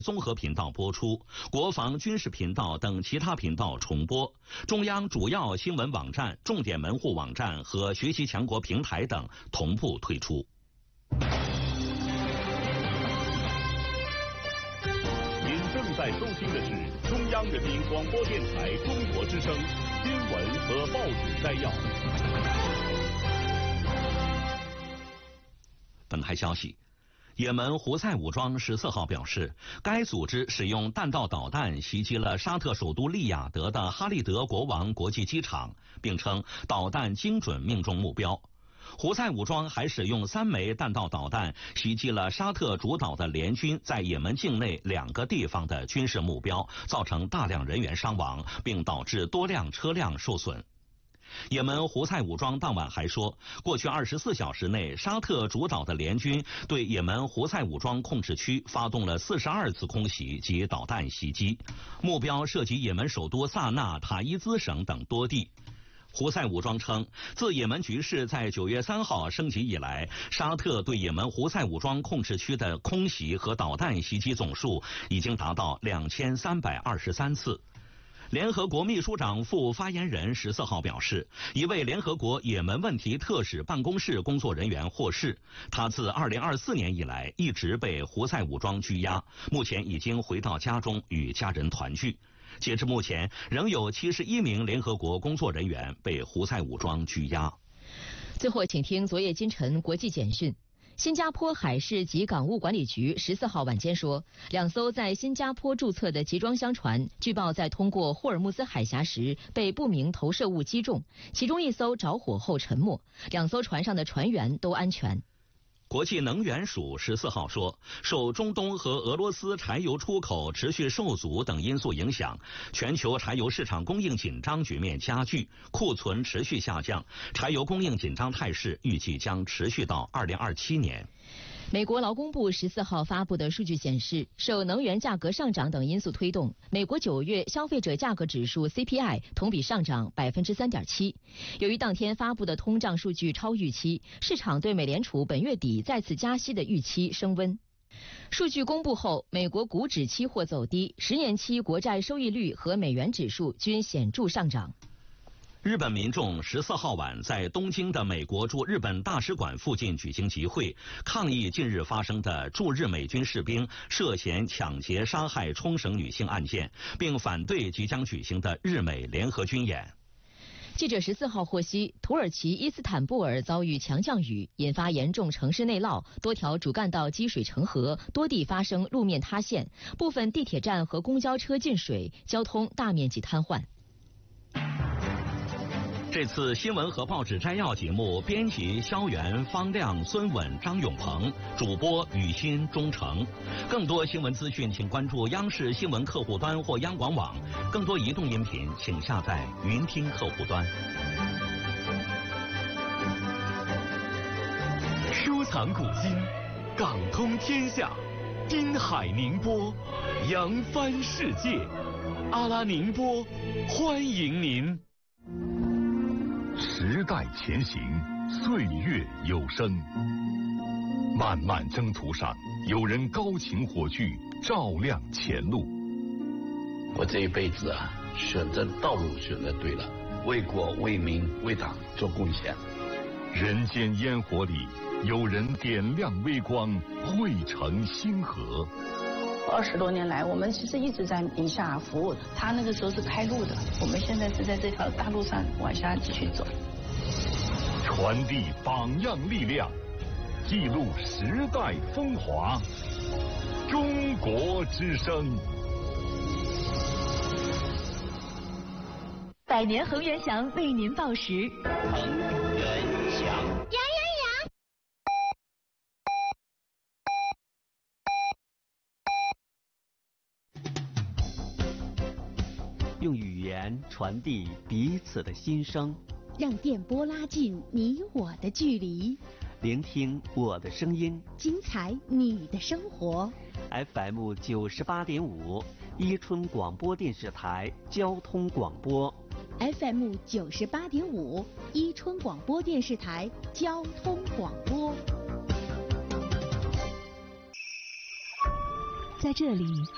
综合频道播出，国防军事频道等其他频道重播，中央主要新闻网站、重点门户网站和学习强国平台等同步推出。 您正在收听的是中央人民广播电台中国之声新闻和报纸摘要。 本台消息。也门胡塞武装14号表示，该组织使用弹道导弹袭击了沙特首都利雅得的哈利德国王国际机场，并称导弹精准命中目标。胡塞武装还使用3枚弹道导弹袭击了沙特主导的联军在也门境内2个地方的军事目标，造成大量人员伤亡，并导致多辆车辆受损。也门胡塞武装当晚还说，过去24小时内，沙特主导的联军对也门胡塞武装控制区发动了42次空袭及导弹袭击，目标涉及也门首都萨那、塔伊兹省等多地。胡塞武装称，自也门局势在9月3号升级以来，沙特对也门胡塞武装控制区的空袭和导弹袭击总数已经达到2323次。联合国秘书长副发言人14号表示，一位联合国也门问题特使办公室工作人员获释，他自2024年以来一直被胡塞武装拘押，目前已经回到家中与家人团聚。截至目前，仍有71名联合国工作人员被胡塞武装拘押。 最后，请听昨夜今晨国际简讯。新加坡海事及港务管理局14号晚间说，2艘在新加坡注册的集装箱船据报在通过霍尔木兹海峡时被不明投射物击中，其中1艘着火后沉没，2艘船上的船员都安全。 国际能源署14号说，受中东和俄罗斯柴油出口持续受阻等因素影响，全球柴油市场供应紧张局面加剧，库存持续下降，柴油供应紧张态势预计将持续到2027年。 美国劳工部14号发布的数据显示，受能源价格上涨等因素推动，美国9月消费者价格指数 CPI 同比上涨 3.7%。由于当天发布的通胀数据超预期，市场对美联储本月底再次加息的预期升温。数据公布后，美国股指期货走低，10年期国债收益率和美元指数均显著上涨。 日本民众14号晚在东京的美国驻日本大使馆附近举行集会，抗议近日发生的驻日美军士兵涉嫌抢劫杀害冲绳女性案件，并反对即将举行的日美联合军演。 记者14号获悉，土耳其伊斯坦布尔遭遇强降雨，引发严重城市内涝，多条主干道积水成河，多地发生路面塌陷，部分地铁站和公交车进水，交通大面积瘫痪。 这次新闻和报纸摘要节目，编辑肖元、方亮、孙稳、张永鹏，主播雨欣、钟诚。更多新闻资讯，请关注央视新闻客户端或央广网。更多移动音频，请下载云听客户端。 收藏古今，港通天下，滨海宁波，扬帆世界。阿拉宁波，欢迎您。时代前行，岁月有声。漫漫征途上，有人高擎火炬，照亮前路。 我这一辈子选择道路选择对了，为国为民为党做贡献。 人间烟火里，有人点亮微光，汇成星河。 20多年来，我们其实一直在宁夏服务。他那个时候是开路的，我们现在是在这条大路上往下继续走。 传递榜样力量，记录时代风华。中国之声。 百年恒源祥为您报时。 恒源祥。 用语言传递彼此的心声， 让电波拉近你我的距离， 聆听我的声音， 精彩你的生活。 FM 98.5，伊春广播电视台交通广播。 FM 98.5，伊春广播电视台交通广播。在这里，